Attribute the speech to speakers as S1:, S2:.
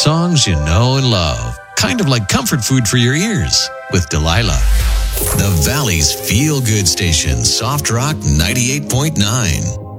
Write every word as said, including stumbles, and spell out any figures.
S1: Songs you know and love. Kind of like comfort food for your ears with Delilah. The Valley's feel-good station, Soft Rock ninety-eight point nine.